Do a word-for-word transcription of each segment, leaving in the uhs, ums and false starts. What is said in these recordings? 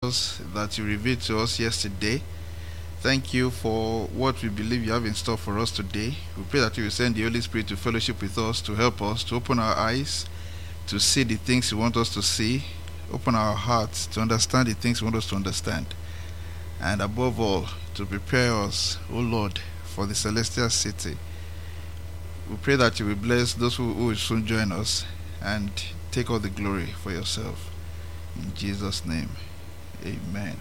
us that you revealed to us yesterday. Thank you for what we believe you have in store for us today. We pray that you will send the Holy Spirit to fellowship with us, to help us, to open our eyes, to see the things you want us to see, open our hearts to understand the things you want us to understand, and above all, to prepare us, O Lord, for the celestial city. We pray that you will bless those who, who will soon join us and take all the glory for yourself. In Jesus' name, amen.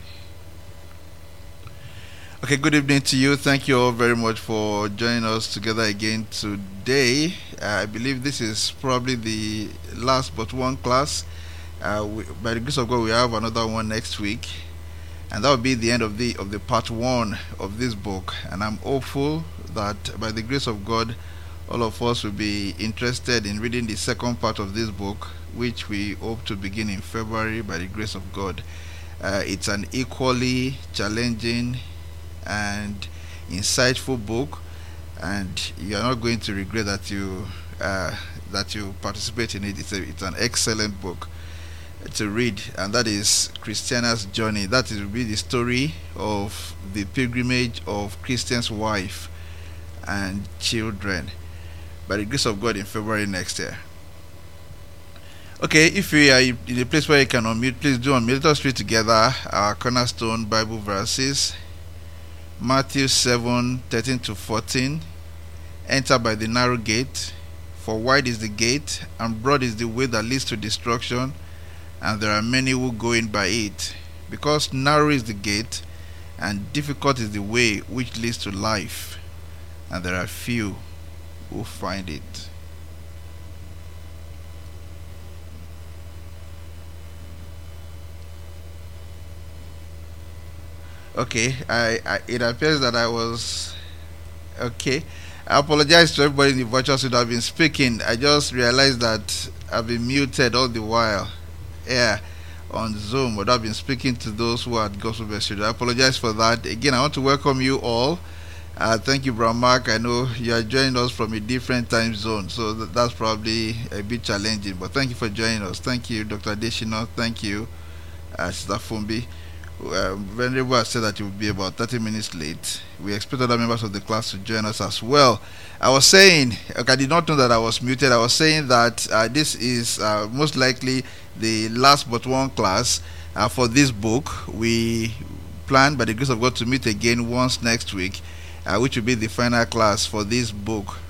Okay, good evening to you. Thank you all very much for joining us together again today. Uh, I believe this is probably the last but one class. Uh, we, by the grace of God, we have another one next week, and that will be the end of the of the part one of this book. And I'm hopeful that by the grace of God, all of us will be interested in reading the second part of this book, which we hope to begin in February by the grace of God. Uh, it's an equally challenging and insightful book, and you are not going to regret that you uh, that you participate in it. It's, a, it's an excellent book to read, and that is Christiana's journey. That is will be the story of the pilgrimage of Christian's wife and children by the grace of God in February next year. Okay, if you are in a place where you can unmute, please do unmute. Let us read together our cornerstone Bible verses. Matthew seven, thirteen to fourteen. Enter by the narrow gate, for wide is the gate, and broad is the way that leads to destruction, and there are many who go in by it. Because narrow is the gate, and difficult is the way which leads to life, and there are few who find it. Okay, I, I it appears that I was okay. I apologize to everybody in the virtual studio. I've been speaking. I just realized that I've been muted all the while. Yeah, on Zoom, but I've been speaking to those who are at Gospel Best Studio. I apologize for that. Again, I want to welcome you all. Uh, thank you, Bro Mark. I know you are joining us from a different time zone, so th- that's probably a bit challenging. But thank you for joining us. Thank you, Doctor Adeshina. Thank you, uh, Sister Fumbi. Uh, Venerable has said that you will be about thirty minutes late. We expect other members of the class to join us as well. I was saying, okay, I did not know that I was muted. I was saying that uh, this is uh, most likely the last but one class uh, for this book. We plan, by the grace of God, to meet again once next week, uh, which will be the final class for this book.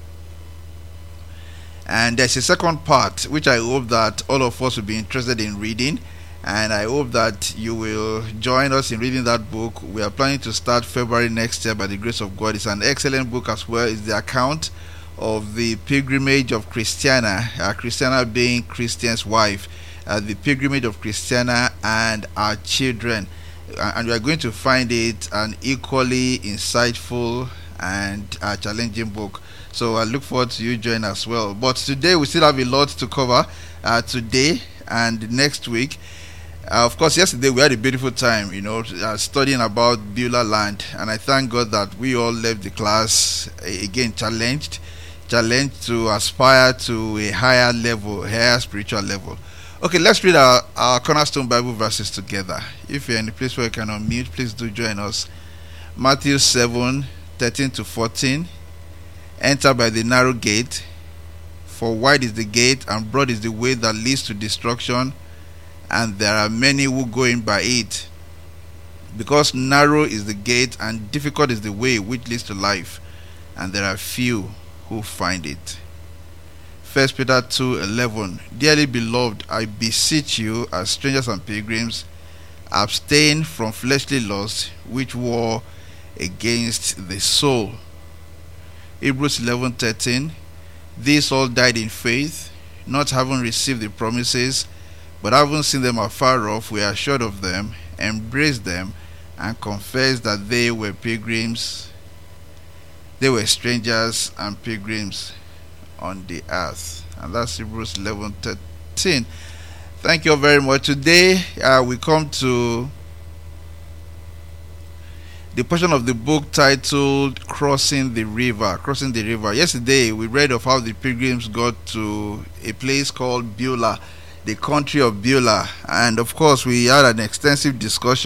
And there's a second part, which I hope that all of us will be interested in reading. And I hope that you will join us in reading that book. We are planning to start February next year by the grace of God. It's an excellent book as well. It's the account of the pilgrimage of Christiana, uh, Christiana being Christian's wife, uh, the pilgrimage of Christiana and our children. Uh, and we are going to find it an equally insightful and uh, challenging book. So I look forward to you joining as well. But today we still have a lot to cover uh, today and next week. Uh, of course, yesterday we had a beautiful time, you know, uh, studying about Beulah land, and I thank God that we all left the class uh, again challenged, challenged to aspire to a higher level, higher spiritual level. Okay, let's read our, our cornerstone Bible verses together. If you're in a place where you can unmute, please do join us. Matthew seven, thirteen to fourteen. Enter by the narrow gate, for wide is the gate, and broad is the way that leads to destruction, and there are many who go in by it. Because narrow is the gate, and difficult is the way which leads to life, and there are few who find it. First Peter two eleven. Dearly beloved, I beseech you, as strangers and pilgrims, abstain from fleshly lusts which war against the soul. Hebrews eleven thirteen. These all died in faith, not having received the promises, but having seen them afar off, we are assured of them, embraced them, and confessed that they were pilgrims, they were strangers and pilgrims on the earth. And that's Hebrews eleven thirteen. Thank you all very much. Today uh, we come to the portion of the book titled Crossing the River. Crossing the River. Yesterday we read of how the pilgrims got to a place called Beulah, the country of Beulah, and of course we had an extensive discussion